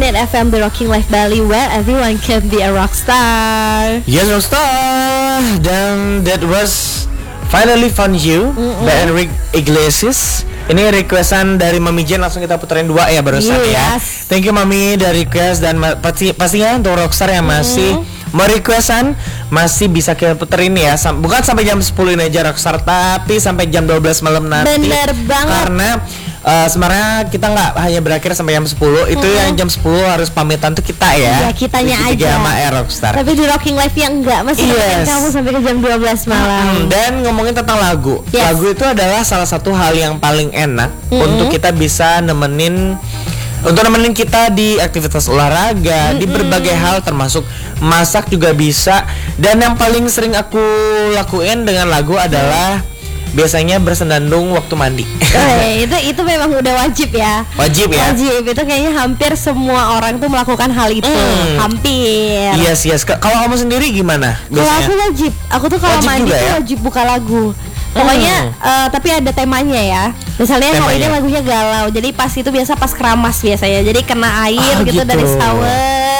Planet FM, The Rocking Life Bali, where everyone can be a rockstar. Yes, rockstar. Dan that was Finally Found You by Enrique Iglesias. Ini requestan dari Mami Jen, langsung kita puterin 2 ya barusan ya. Thank you Mami dari request, dan pastinya untuk rockstar yang masih mau requestan masih bisa kita puterin ya. Bukan sampai jam 10 ini aja rockstar, tapi sampai jam 12 malam nanti. Bener banget. Karena sebenarnya kita nggak hanya berakhir sampai jam 10. Itu yang jam 10 harus pamitan tuh kita ya. Ya kitanya aja sama rockstar. Tapi di Rocking Life yang enggak, masih kamu sampai ke jam 12 malam. Dan ngomongin tentang lagu. Lagu itu adalah salah satu hal yang paling enak untuk kita bisa nemenin kita di aktivitas olahraga, di berbagai hal termasuk masak juga bisa. Dan yang paling sering aku lakuin dengan lagu adalah biasanya bersenandung waktu mandi. Itu memang udah wajib ya. Wajib ya. Wajib itu kayaknya hampir semua orang tuh melakukan hal itu. Hampir. Yes. Kalau kamu sendiri gimana? Kalau aku wajib. Aku tuh kalau mandi tuh wajib buka lagu. Pokoknya tapi ada temanya ya. Misalnya hari ini lagunya galau, jadi pas itu biasa pas keramas biasanya. Jadi kena air gitu dari shower,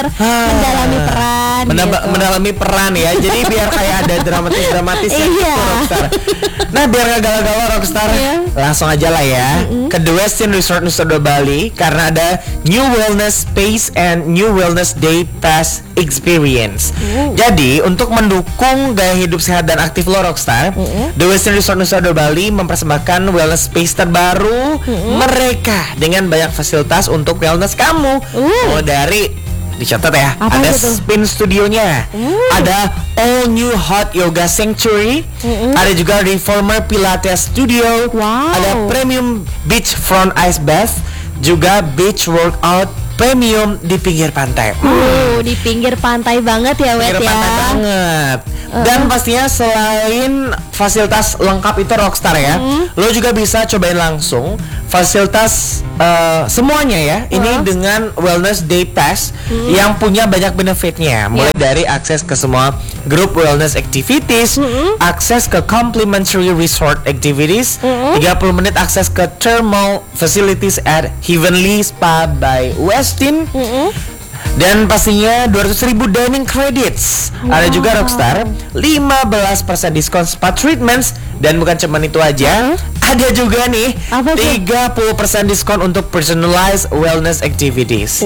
mendalami peran ya. Jadi biar kayak ada dramatis ya gitu, rockstar. Nah biar gak galau-galau rockstar, langsung aja lah ya ke The Westin Resort Nusa Dua Bali, karena ada New Wellness Space and New Wellness Day Pass Experience. Jadi untuk mendukung gaya hidup sehat dan aktif lo rockstar, The Westin Resort Nusa Dua Bali mempersembahkan wellness space terbaru mereka dengan banyak fasilitas untuk wellness kamu. Dari dicatat ya, ada spin studionya, ada all new hot yoga sanctuary, ada juga reformer pilates studio, ada premium beach front ice bath, juga beach workout premium di pinggir pantai. Di pinggir pantai banget ya, Wet ya. Pantai banget. Dan pastinya selain fasilitas lengkap itu rockstar ya, lo juga bisa cobain langsung fasilitas semuanya ya. Ini dengan Wellness Day Pass yang punya banyak benefitnya, mulai dari akses ke semua grup wellness activities, akses ke complimentary resort activities, 30 menit akses ke thermal facilities at Heavenly Spa by Westin, dan pastinya 200.000 dining credits. Ada juga rockstar 15% diskon spa treatments. Dan bukan cuma itu aja, ada juga nih 30% diskon untuk personalized wellness activities.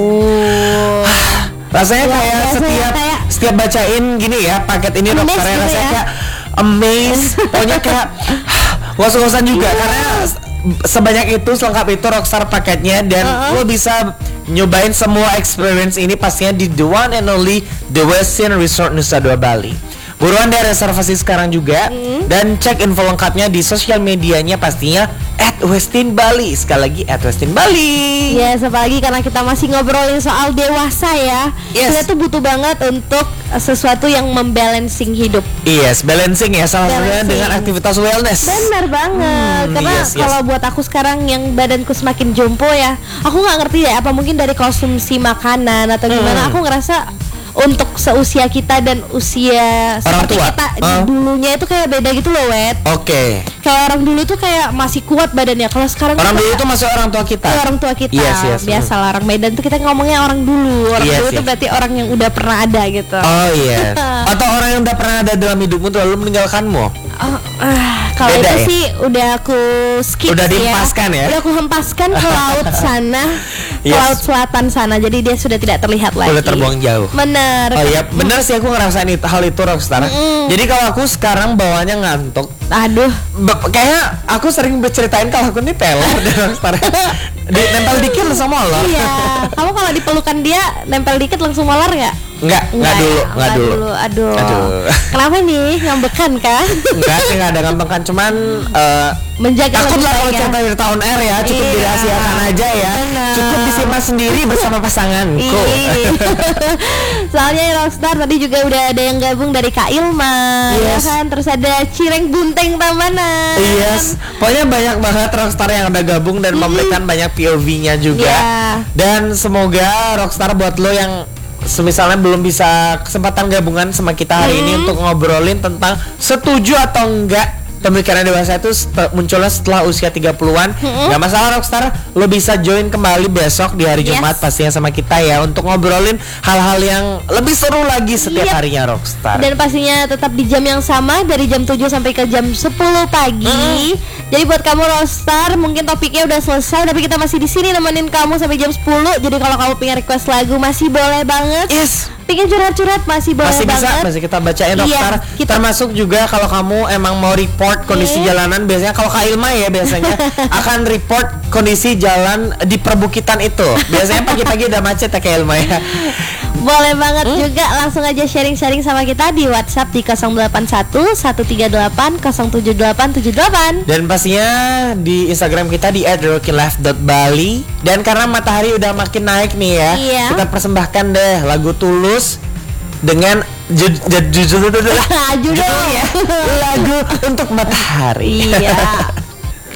Rasanya kayak setiap bacain gini ya paket ini rockstar, rasanya kayak amazed. Pokoknya kayak was-wasan juga karena sebanyak itu, selengkap itu rockstar paketnya. Dan lo bisa nyobain semua experience ini pastinya di the one and only The Westin Resort Nusa Dua Bali. Buruan deh reservasi sekarang juga, dan cek info lengkapnya di sosial medianya pastinya @Westin Bali. Sekali lagi @Westin Bali. Yes, apalagi karena kita masih ngobrolin soal dewasa ya. Kita tuh butuh banget untuk sesuatu yang membalancing hidup. Yes, balancing ya, salah satunya dengan aktivitas wellness. Benar banget. Karena kalau buat aku sekarang yang badanku semakin jompo ya, aku nggak ngerti ya, apa mungkin dari konsumsi makanan atau gimana. Aku ngerasa untuk seusia kita dan usia orang tua kita dulunya itu kayak beda gitu loh, Wet. Kayak orang dulu tuh kayak masih kuat badannya. Kalau sekarang orang dulu itu masih orang tua kita. Orang tua kita. Biasalah orang Medan tuh kita ngomongnya orang dulu. Orang dulu tuh berarti orang yang udah pernah ada gitu. Atau orang yang udah pernah ada dalam hidupmu tuh lalu meninggalkanmu. Kalau itu sih udah aku skip. Udah dihempaskan ya. Udah aku hempaskan ke laut sana, ke laut selatan sana. Jadi dia sudah tidak terlihat lagi. Udah terbuang jauh. Bener. Bener sih, aku ngerasain hal itu rockstar. Jadi kalau aku sekarang bawaannya ngantuk. Kayaknya aku sering berceritain kalau aku nih peler dan rockstar. Nempel dikit langsung molor. Iya. Kamu kalau dipelukan dia nempel dikit langsung molor nggak? Enggak dulu. Aduh. Kenapa nih, ngambekan kah? Enggak sih, enggak ada ngambekan, cuman menjaga. Takut lah kalau cerita dari tahun air ya, cukup dirahasiakan aja ya. Cukup disimpan sendiri bersama pasanganku. Soalnya rockstar tadi juga udah ada yang gabung dari Kak Ilma, ya kan? Terus ada Cireng Bunteng Tamanan. Pokoknya banyak banget rockstar yang udah gabung dan memberikan banyak POV-nya juga. Dan semoga rockstar buat lo yang semisalnya belum bisa kesempatan gabungan sama kita hari ini untuk ngobrolin tentang setuju atau enggak pemikiran dewasa itu munculnya setelah usia 30-an. Gak masalah Rockstar, lo bisa join kembali besok di hari Jumat pastinya sama kita ya, untuk ngobrolin hal-hal yang lebih seru lagi setiap harinya Rockstar. Dan pastinya tetap di jam yang sama, dari jam 7 sampai ke jam 10 pagi. Jadi buat kamu Rockstar, mungkin topiknya udah selesai, tapi kita masih di sini nemenin kamu sampai jam 10. Jadi kalau kamu pengen request lagu masih boleh banget. Pengen curhat-curhat masih boleh banget. Masih kita bacain Rockstar. Termasuk juga kalau kamu emang mau report kondisi jalanan, biasanya kalau Kak Ilma ya biasanya akan report kondisi jalan di perbukitan itu. Biasanya pagi-pagi udah macet ya Kak Ilma ya. Boleh banget juga, langsung aja sharing-sharing sama kita di WhatsApp di 081 138 07878. Dan pastinya di Instagram kita di @rockinlife.bali. Dan karena matahari udah makin naik nih ya, kita persembahkan deh lagu Tulus dengan judul ya, lagu untuk matahari.